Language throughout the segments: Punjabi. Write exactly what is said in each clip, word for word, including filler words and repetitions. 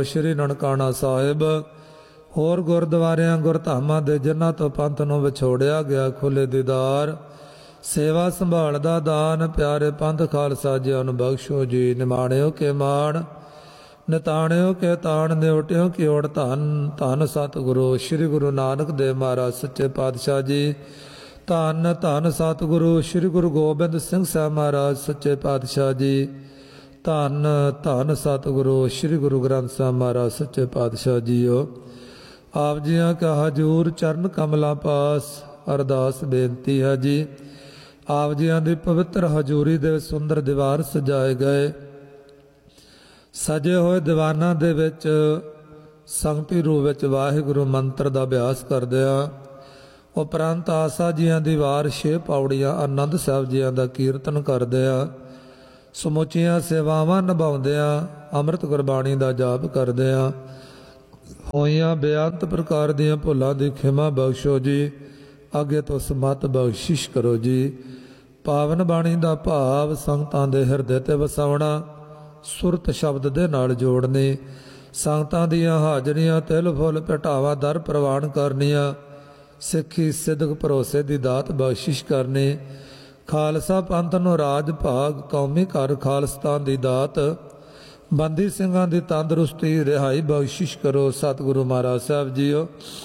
ਸ਼੍ਰੀ ਨਨਕਾਣਾ ਸਾਹਿਬ। ਹੋਰ ਗੁਰਦੁਆਰਿਆਂ ਗੁਰਧਾਮਾਂ ਦੇ ਜਿਨ੍ਹਾਂ ਤੋਂ ਪੰਥ ਨੂੰ ਵਿਛੋੜਿਆ ਗਿਆ ਖੁੱਲੇ ਦੀਦਾਰ, ਸੇਵਾ ਸੰਭਾਲ ਦਾ ਦਾਨ, ਪਿਆਰੇ ਪੰਥ ਖਾਲਸਾ ਜੀਆਂ ਨੂੰ ਬਖਸ਼ੋ ਜੀ। ਨਿਮਾਣਿਓ ਕੇ ਮਾਣ, ਨਿਤਾਣਿਓ ਕੇ ਤਾਣ, ਨਿਉਟਿਓ ਕੀ ਓੜ ਧੰਨ ਧੰਨ ਸਤਿਗੁਰੂ ਸ੍ਰੀ ਗੁਰੂ ਨਾਨਕ ਦੇਵ ਮਹਾਰਾਜ ਸੱਚੇ ਪਾਤਸ਼ਾਹ ਜੀ। ਧੰਨ ਧੰਨ ਸਤਿਗੁਰੂ ਸ੍ਰੀ ਗੁਰੂ ਗੋਬਿੰਦ ਸਿੰਘ ਸਾਹਿਬ ਮਹਾਰਾਜ ਸੱਚੇ ਪਾਤਸ਼ਾਹ ਜੀ। ਧੰਨ ਧੰਨ ਸਤਿਗੁਰੂ ਸ੍ਰੀ ਗੁਰੂ ਗ੍ਰੰਥ ਸਾਹਿਬ ਮਹਾਰਾਜ ਸੱਚੇ ਪਾਤਸ਼ਾਹ ਜੀਓ। ਆਪ ਜੀਆਂ ਕਾ ਹਜੂਰ ਚਰਨ ਕਮਲਾਂ ਪਾਸ ਅਰਦਾਸ ਬੇਨਤੀ ਹੈ ਜੀ। ਆਪ ਜੀਆਂ ਦੀ ਪਵਿੱਤਰ ਹਜ਼ੂਰੀ ਦੇ ਸੁੰਦਰ ਦੀਵਾਰ ਸਜਾਏ ਗਏ, ਸਜੇ ਹੋਏ ਦੀਵਾਨਾਂ ਦੇ ਵਿੱਚ ਸੰਗਤੀ ਰੂਪ ਵਿੱਚ ਵਾਹਿਗੁਰੂ ਮੰਤਰ ਦਾ ਅਭਿਆਸ ਕਰਦਿਆਂ, ਉਪਰੰਤ ਆਸਾ ਜੀਆਂ ਦੀ ਵਾਰ ਛੇ ਪੌੜੀਆਂ ਆਨੰਦ ਸਾਹਿਬ ਜੀਆਂ ਦਾ ਕੀਰਤਨ ਕਰਦਿਆਂ, ਸਮੁੱਚੀਆਂ ਸੇਵਾਵਾਂ ਨਿਭਾਉਂਦਿਆਂ, ਅੰਮ੍ਰਿਤ ਗੁਰਬਾਣੀ ਦਾ ਜਾਪ ਕਰਦਿਆਂ ਹੋਈਆਂ ਬੇਅੰਤ ਪ੍ਰਕਾਰ ਦੀਆਂ ਭੁੱਲਾਂ ਦੀ ਖਿਮਾ ਬਖਸ਼ੋ ਜੀ। ਅੱਗੇ ਤੋਂ ਸਮਤ ਬਖਸ਼ਿਸ਼ ਕਰੋ ਜੀ। ਪਾਵਨ ਬਾਣੀ ਦਾ ਭਾਵ ਸੰਗਤਾਂ ਦੇ ਹਿਰਦੇ ਤੇ ਵਸਾਉਣਾ, ਸੁਰਤ ਸ਼ਬਦ ਦੇ ਨਾਲ ਜੋੜਨੀ, ਸੰਗਤਾਂ ਦੀਆਂ ਹਾਜ਼ਰੀਆਂ ਤਿਲ ਫੁੱਲ ਭਟਾਵਾ ਦਰ ਪ੍ਰਵਾਨ ਕਰਨੀਆਂ, ਸਿੱਖੀ ਸਿਦਕ ਭਰੋਸੇ ਦੀ ਦਾਤ ਬਖਸ਼ਿਸ਼ ਕਰਨੀ, ਖਾਲਸਾ ਪੰਥ ਨੂੰ ਰਾਜ ਭਾਗ ਕੌਮੀ ਘਰ ਖਾਲਸਤਾਨ ਦੀ ਦਾਤ, ਬੰਦੀ ਸਿੰਘਾਂ ਦੀ ਤੰਦਰੁਸਤੀ ਰਿਹਾਈ ਬਖਸ਼ਿਸ਼ ਕਰੋ ਸਤਿਗੁਰੂ ਮਹਾਰਾਜ ਸਾਹਿਬ ਜੀਓ।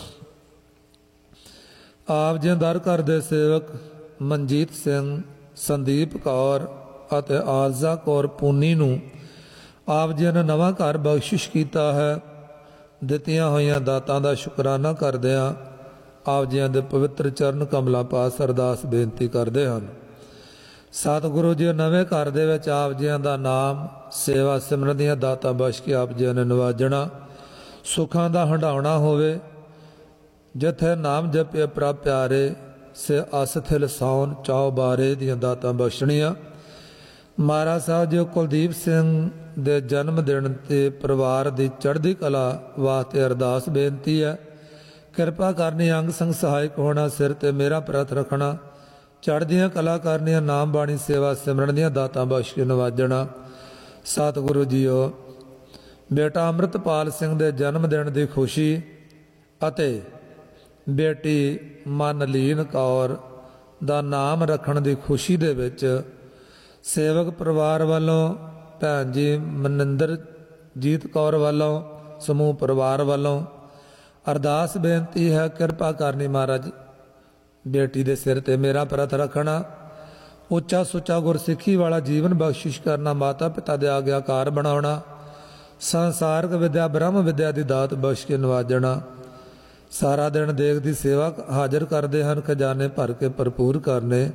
ਆਪ ਜੀ ਦਰ ਘਰ ਦੇ ਸੇਵਕ ਮਨਜੀਤ ਸਿੰਘ, ਸੰਦੀਪ ਕੌਰ ਅਤੇ ਆਰਜ਼ਾ ਕੌਰ ਪੂਨੀ ਨੂੰ ਆਪ ਜੀ ਨੇ ਨਵਾਂ ਘਰ ਬਖਸ਼ਿਸ਼ ਕੀਤਾ ਹੈ। ਦਿੱਤੀਆਂ ਹੋਈਆਂ ਦਾਤਾਂ ਦਾ ਸ਼ੁਕਰਾਨਾ ਕਰਦਿਆਂ ਆਪ ਜੀਆਂ ਦੇ ਪਵਿੱਤਰ ਚਰਨ ਕਮਲਾਂ ਪਾਸ ਅਰਦਾਸ ਬੇਨਤੀ ਕਰਦੇ ਹਨ। ਸਤਿਗੁਰੂ ਜੀ ਨਵੇਂ ਘਰ ਦੇ ਵਿੱਚ ਆਪ ਜੀਆਂ ਦਾ ਨਾਮ ਸੇਵਾ ਸਿਮਰਨ ਦੀਆਂ ਦਾਤਾਂ ਬਖਸ਼ ਕੇ ਆਪ ਜੀਆਂ ਨੇ ਨਵਾਜਣਾ, ਸੁੱਖਾਂ ਦਾ ਹੰਡਾਉਣਾ ਹੋਵੇ। ਜਿੱਥੇ ਨਾਮ ਜਪਿਆ ਪ੍ਰਭ ਪਿਆਰੇ, ਸੇ ਅਸਥਿਲ ਸੌਨ ਚਾਉ ਬਾਰੇ ਦੀਆਂ ਦਾਤਾਂ ਬਖਸ਼ਣੀਆਂ। ਮਹਾਰਾਜ ਸਾਹਿਬ ਜੀ ਕੁਲਦੀਪ ਸਿੰਘ ਦੇ ਜਨਮ ਦਿਨ ਤੇ ਪਰਿਵਾਰ ਦੀ ਚੜ੍ਹਦੀ ਕਲਾ ਵਾਸਤੇ ਅਰਦਾਸ ਬੇਨਤੀ ਹੈ। ਕਿਰਪਾ ਕਰਨੀ, ਅੰਗ ਸੰਗ ਸਹਾਇਕ ਹੋਣਾ, ਸਿਰ ਤੇ ਮੇਰਾ ਪ੍ਰਤ ਰੱਖਣਾ, ਚੜ੍ਹਦੀਆਂ ਕਲਾ ਕਰਨੀਆਂ, ਨਾਮ ਬਾਣੀ ਸੇਵਾ ਸਿਮਰਨ ਦੀਆਂ ਦਾਤਾਂ ਬਖਸ਼ ਕੇ ਨਵਾਜਣਾ। ਸਤਿਗੁਰੂ ਜੀਓ ਬੇਟਾ ਅੰਮ੍ਰਿਤਪਾਲ ਸਿੰਘ ਦੇ ਜਨਮ ਦਿਨ ਦੀ ਖੁਸ਼ੀ ਅਤੇ ਬੇਟੀ ਮਨਲੀਨ ਕੌਰ ਦਾ ਨਾਮ ਰੱਖਣ ਦੀ ਖੁਸ਼ੀ ਦੇ ਵਿੱਚ ਸੇਵਕ ਪਰਿਵਾਰ ਵੱਲੋਂ, ਭੈਣ ਜੀ ਮਨਿੰਦਰਜੀਤ ਕੌਰ ਵੱਲੋਂ, ਸਮੂਹ ਪਰਿਵਾਰ ਵੱਲੋਂ ਅਰਦਾਸ ਬੇਨਤੀ ਹੈ। ਕਿਰਪਾ ਕਰਨੀ ਮਹਾਰਾਜ, ਬੇਟੀ ਦੇ ਸਿਰ ਤੇ ਮੇਰਾ ਪ੍ਰਤ ਰੱਖਣਾ, ਉੱਚਾ ਸੁੱਚਾ ਗੁਰਸਿੱਖੀ ਵਾਲਾ ਜੀਵਨ ਬਖਸ਼ਿਸ਼ ਕਰਨਾ, ਮਾਤਾ ਪਿਤਾ ਦੇ ਆਗਿਆਕਾਰ ਬਣਾਉਣਾ, ਸੰਸਾਰਕ ਵਿਦਿਆ ਬ੍ਰਹਮ ਵਿਦਿਆ ਦੀ ਦਾਤ ਬਖਸ਼ ਕੇ ਨਵਾਜਣਾ। ਸਾਰਾ ਦਿਨ ਦੇਗ ਦੀ ਸੇਵਾ ਹਾਜ਼ਰ ਕਰਦੇ ਹਨ, ਖਜ਼ਾਨੇ ਭਰ ਕੇ ਭਰਪੂਰ ਕਰਨੇ।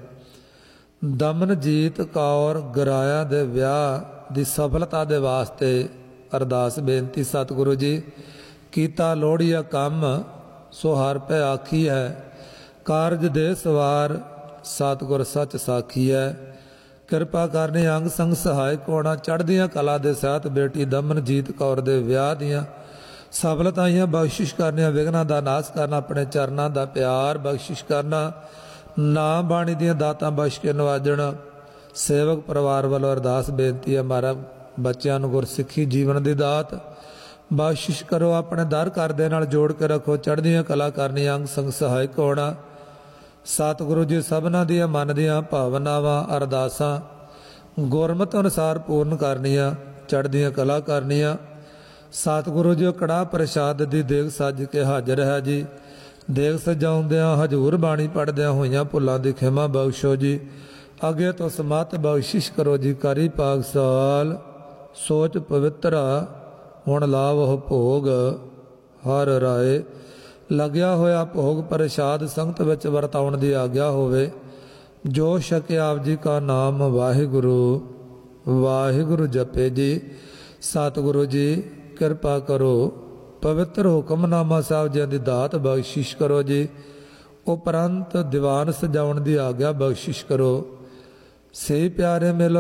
ਦਮਨਜੀਤ ਕੌਰ ਗਰਾਇਆ ਦੇ ਵਿਆਹ ਦੀ ਸਫਲਤਾ ਦੇ ਵਾਸਤੇ ਅਰਦਾਸ ਬੇਨਤੀ। ਸਤਿਗੁਰੂ ਜੀ ਕੀਤਾ ਲੋੜੀਆ ਕੰਮ ਸੋ ਹਰ ਪੈ ਆਖੀ ਹੈ, ਕਾਰਜ ਦੇ ਸਵਾਰ ਸਤਿਗੁਰ ਸੱਚ ਸਾਖੀ ਹੈ। ਕਿਰਪਾ ਕਰਨੀ, ਅੰਗ ਸੰਗ ਸਹਾਇਕ ਹੋਣਾ, ਚੜ੍ਹਦੀਆਂ ਕਲਾ ਦੇ ਸਹਿਤ ਬੇਟੀ ਦਮਨਜੀਤ ਕੌਰ ਦੇ ਵਿਆਹ ਦੀਆਂ ਸਫਲਤਾਈਆਂ ਬਖਸ਼ਿਸ਼ ਕਰਨੀਆਂ, ਵਿਘਨਾਂ ਦਾ ਨਾਸ਼ ਕਰਨਾ, ਆਪਣੇ ਚਰਨਾਂ ਦਾ ਪਿਆਰ ਬਖਸ਼ਿਸ਼ ਕਰਨਾ, ਨਾਮ ਬਾਣੀ ਦੀਆਂ ਦਾਤਾਂ ਬਖਸ਼ ਕੇ ਨਵਾਜਣਾ। ਸੇਵਕ ਪਰਿਵਾਰ ਵੱਲੋਂ ਅਰਦਾਸ ਬੇਨਤੀ ਹੈ, ਮਾਰਾ ਬੱਚਿਆਂ ਨੂੰ ਗੁਰਸਿੱਖੀ ਜੀਵਨ ਦੀ ਦਾਤ ਬਖਸ਼ਿਸ਼ ਕਰੋ, ਆਪਣੇ ਦਰ ਘਰ ਦੇ ਨਾਲ ਜੋੜ ਕੇ ਰੱਖੋ, ਚੜ੍ਹਦੀਆਂ ਕਲਾ ਕਰਨੀ, ਅੰਗ ਸੰਗ ਸਹਾਇਕ ਹੋਣਾ। ਸਤਿਗੁਰੂ ਜੀ ਸਭਨਾਂ ਦੀਆਂ ਮਨ ਦੀਆਂ ਭਾਵਨਾਵਾਂ ਅਰਦਾਸਾਂ ਗੁਰਮਤਿ ਅਨੁਸਾਰ ਪੂਰਨ ਕਰਨੀਆਂ, ਚੜ੍ਹਦੀਆਂ ਕਲਾ ਕਰਨੀਆਂ। ਸਤਿਗੁਰੂ ਜੀ ਕੜਾਹ ਪ੍ਰਸ਼ਾਦ ਦੀ ਦੇਗ ਸੱਜ ਕੇ ਹਾਜ਼ਰ ਹੈ ਜੀ। ਦੇਗ ਸਜਾਉਂਦਿਆਂ ਹਜ਼ੂਰ ਬਾਣੀ ਪੜ੍ਹਦਿਆਂ ਹੋਈਆਂ ਭੁੱਲਾਂ ਦੀ ਖਿਮਾ ਬਖਸ਼ੋ ਜੀ। ਅੱਗੇ ਤੋਂ ਸਮਤ ਬਖਸ਼ਿਸ਼ ਕਰੋ ਜੀ। ਕਰੀ ਪਾਕਸਾਲ ਸੋਚ ਪਵਿੱਤਰਾ, ਹੁਣ ਲਾਵ ਭੋਗ ਹਰ ਰਾਏ। ਲੱਗਿਆ ਹੋਇਆ ਭੋਗ ਪ੍ਰਸ਼ਾਦ ਸੰਗਤ ਵਿੱਚ ਵਰਤਾਉਣ ਦੀ ਆਗਿਆ ਹੋਵੇ। ਜੋ ਛਕੇ ਆਪ ਜੀ ਕਾ ਨਾਮ ਵਾਹਿਗੁਰੂ ਵਾਹਿਗੁਰੂ ਜਪੇ ਜੀ। ਸਤਿਗੁਰੂ ਜੀ ਕਿਰਪਾ ਕਰੋ, ਪਵਿੱਤਰ ਹੁਕਮਨਾਮਾ ਸਾਹਿਬ ਜੀ ਦੀ ਦਾਤ ਬਖਸ਼ਿਸ਼ ਕਰੋ ਜੀ। ਉਪਰੰਤ ਦੀਵਾਨ ਸਜਾਉਣ ਦੀ ਆਗਿਆ ਬਖਸ਼ਿਸ਼ ਕਰੋ। ਸੇ ਪਿਆਰੇ ਮਿਲੋ